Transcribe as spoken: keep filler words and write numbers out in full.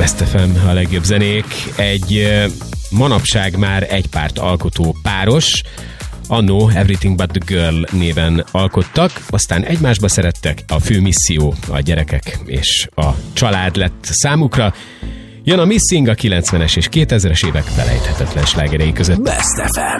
Best ef em, a legjobb zenék. Egy manapság már egy párt alkotó páros, annó Everything But The Girl néven alkottak, aztán egymásba szerettek, a fő misszió a gyerekek és a család lett számukra. Jön a Missing a kilencvenes és kétezres évek felejthetetlen slágerei között. Best ef em.